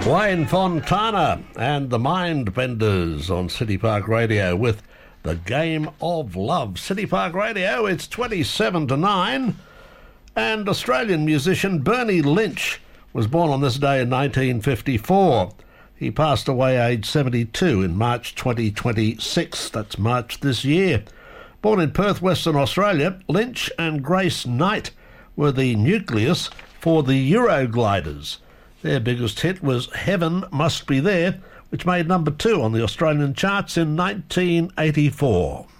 Wayne Fontana and the Mindbenders on City Park Radio with The Game of Love. City Park Radio, it's 27 to 9. And Australian musician Bernie Lynch was born on this day in 1954. He passed away aged 72 in March 2026. That's March this year. Born in Perth, Western Australia, Lynch and Grace Knight were the nucleus for the Eurogliders. Their biggest hit was Heaven Must Be There, which made number 2 on the Australian charts in 1984.